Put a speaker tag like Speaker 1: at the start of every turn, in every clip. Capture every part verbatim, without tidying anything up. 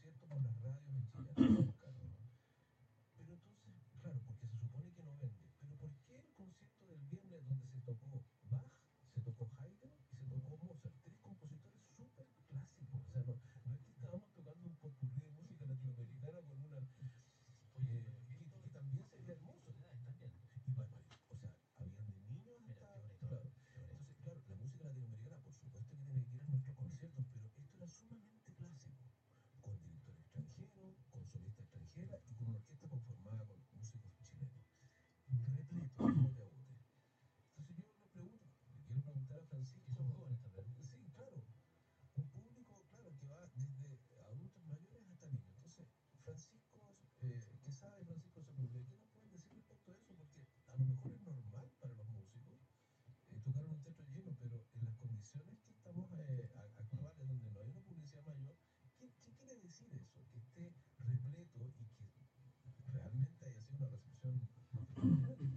Speaker 1: conciertos por las radios en Chile, no son caros, ¿no? Pero entonces, claro, porque se supone que no vende. Pero ¿por qué el concierto del viernes donde se tocó Bach, se tocó Haydn y se tocó Mozart? Tres compositores súper clásicos. O sea, no, no es que estábamos tocando un popurrí de música latinoamericana con una... Eh, que, que también sería hermoso. Y bueno, o sea, habían de niños hasta... Claro. Entonces, claro, la música latinoamericana, por supuesto que tiene que ir a nuestros conciertos, pero esto era sumamente clásico, con director extranjero, con solista extranjera y con una orquesta conformada con músicos chilenos. Repleto, de bote a bote. Entonces yo le pregunto, le quiero preguntar a Francisco... Y son jóvenes también. Sí, claro. Un público, claro, que va desde adultos mayores hasta niños. Entonces, Francisco, eh, ¿qué sabe Francisco Sepúlveda? ¿Qué nos pueden decir respecto a eso? Porque a lo mejor es normal para los músicos eh, tocar en un teatro lleno, pero en las condiciones que estamos eh, actuales, donde no hay una publicidad mayor, ¿qué, ¿qué quiere decir eso? Que esté repleto y que realmente haya sido una recepción extraordinaria.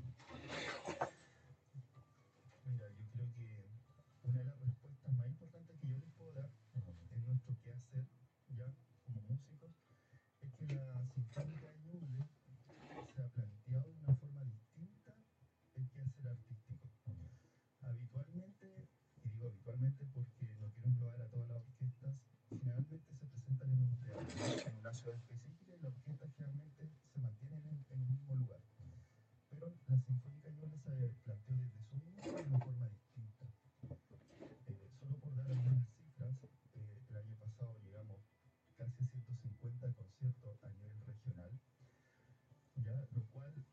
Speaker 2: Mira, yo creo que una de las respuestas más importantes que yo les puedo dar en nuestro quehacer, ya como músicos, es que la Sinfónica de Ñuble se ha planteado de una forma distinta el quehacer artístico. Habitualmente, y digo habitualmente porque no quiero englobar a todas las orquestas, generalmente se presentan en un teatro, en una ciudad específica, y las orquestas generalmente se mantienen en, en un mismo lugar. Pero la Sinfónica Ñuble se planteó desde su inicio de una forma distinta. Eh, solo por dar algunas cifras, eh, el año pasado llegamos casi a ciento cincuenta conciertos a nivel regional, ya, lo cual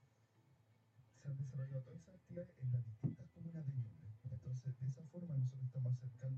Speaker 2: se han desarrollado todas esas actividades en las distintas comunas de Ñuble. Entonces, de esa forma nosotros estamos acercando